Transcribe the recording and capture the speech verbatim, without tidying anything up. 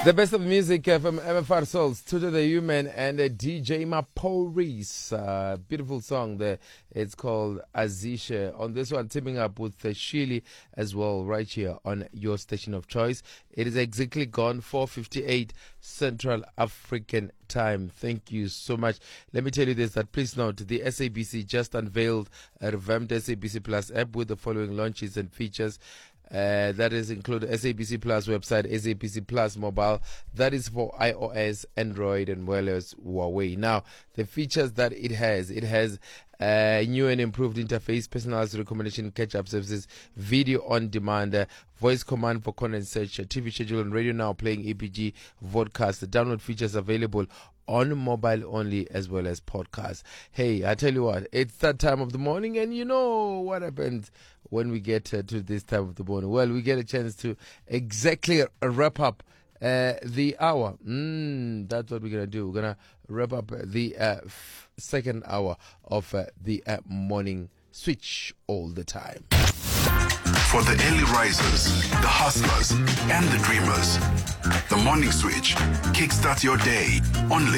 The best of music uh, from M F R Souls, Tutu the Human, and uh, D J Maporis. Uh, beautiful song there. It's called Azisha. On this one, teaming up with uh, Shili as well, right here on your station of choice. It is exactly gone four fifty-eight Central African time. Thank you so much. Let me tell you this, that please note, the S A B C just unveiled a revamped S A B C Plus app with the following launches and features. Uh, that is include S A B C Plus website, S A B C Plus mobile. That is for iOS, Android, and well as Huawei. Now, the features that it has, it has a new and improved interface, personalized recommendation, catch-up services, video on demand, uh, voice command for content search, uh, T V schedule, and radio now playing A P G vodcast. The download features available on mobile only as well as podcast. Hey, I tell you what, it's that time of the morning, and you know what happens when we get uh, to this time of the morning. Well, we get a chance to exactly wrap up uh, the hour. Mm, that's what we're going to do. We're going to wrap up the uh, f- second hour of uh, the uh, morning switch all the time. For the early risers, the hustlers, and the dreamers, the morning switch kickstarts your day only